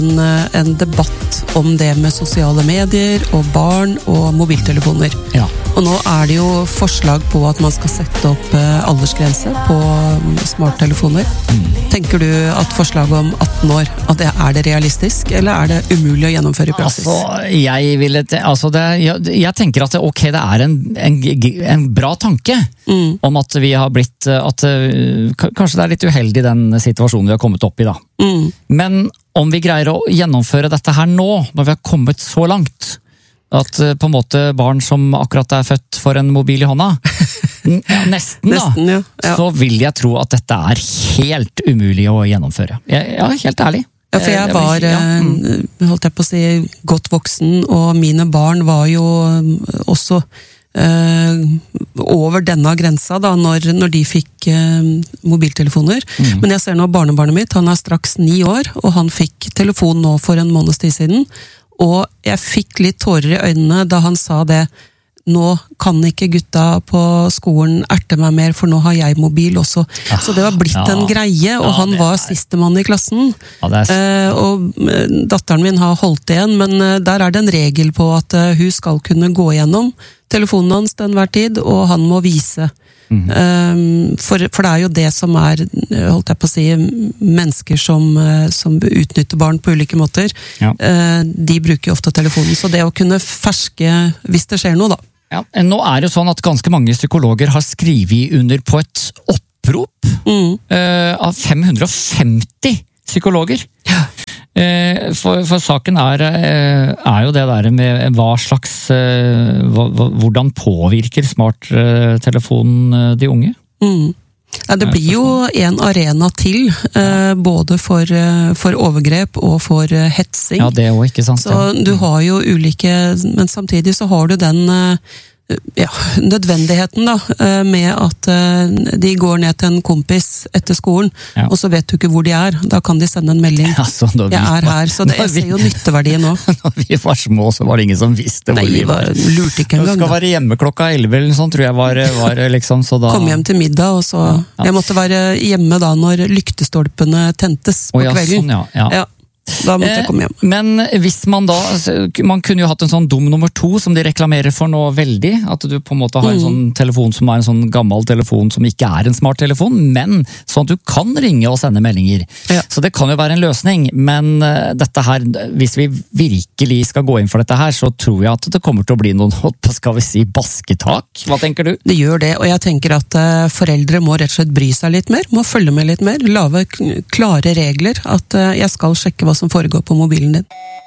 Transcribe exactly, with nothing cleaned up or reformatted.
En, en debatt om det med sosiale medier og barn og mobiltelefoner. Ja. Og nå er det jo forslag på at man skal sette opp aldersgrense på smarttelefoner. Mm. Tenker du at forslaget om atten år, at det er det realistisk, eller er det umulig å gjennomføre i praksis? Altså, jeg, vil, altså det, jeg, jeg tenker at det, ok, det er en, en, en bra tanke mm. om at vi har blitt, at kanskje det er litt uheldig den situasjonen vi har kommet opp i da. Mm. Men om vi greier å gjennomføre dette her nå, når vi har kommet så langt, at på en måte barn som akkurat er født for en mobil i hånda, nesten da, nesten, ja. Ja. Så vil jeg tro at dette er helt umulig å gjennomføre. Ja, helt ærlig. Ja, for jeg var, ja. holdt jeg på å si, godt voksen, og mine barn var jo også Uh, over denne grensa da, når, når de fikk uh, mobiltelefoner. Mm. Men jeg ser nå barnebarnet mitt, han er straks ni år, og han fikk telefon nå for en måneds tid siden, og jeg fikk litt tårer i øynene da han sa det, nå kan ikke gutta på skolen erte meg mer, for nå har jeg mobil også. Ah, så det var blitt ja. en greie, og ja, han var er... sistemann i klassen. Ja, er... uh, og datteren min har holdt igjen, men uh, der er det en regel på at uh, hun skal kunne gå gjennom telefonen hans til enhver tid, og han må vise. Mm. Um, for, for det er jo det som er, holdt jeg på å si, mennesker som, som utnytter barn på ulike måter. Ja. Uh, de bruker jo ofte telefonen, så det å kunne ferske hvis det skjer noe da. Ja, nå er det jo sånn at ganske mange psykologer har skrivet under på et opprop mm. uh, av fem hundre og femti psykologer. Ja. Uh, for, for saken er, uh, er jo det der med hva slags, uh, hva, hvordan påvirker smarttelefonen uh, de unge? Mm. Ja, det blir jo en arena til, uh, både for, uh, for overgrep og for uh, hetsing. Ja, det er jo ikke sant. Så du har jo ulike, men samtidig så har du den uh, ja, nødvendigheten da, med at de går ned til en kompis etter skolen, ja. og så vet du ikke hvor de er. Da kan de sende en melding. Ja, så jeg er her, så det, jeg ser jo nytteverdien nå. Når vi var små, så var det ingen som visste hvor Nei, vi var. Nei, lurte ikke en gang. Du skal være hjemme klokka elleve, eller sånn, tror jeg var, var liksom, så da... Kom hjem til middag, og så... Ja, ja. Jeg måtte være hjemme da, når lyktestolpene tentes på oh, ja, kvelden. Sånn, ja, ja. ja. Da måtte jeg komme hjem. Men hvis man da, man kunne jo hatt en sånn dum nummer to som de reklamerer for nå veldig, at du på en måte har en mm. sånn telefon som er en sånn gammel telefon som ikke er en smart telefon, men sånn at du kan ringe og sende meldinger. Ja. Så det kan jo være en løsning, men dette her, hvis vi virkelig skal gå inn for dette her, så tror jeg at det kommer til å bli noen, skal vi si, basketak. Hva tenker du? Det gjør det, og jeg tenker at foreldre må rett og slett bry seg litt mer, må følge med litt mer, lave klare regler, at jeg skal sjekke hva som foregår på mobilen din.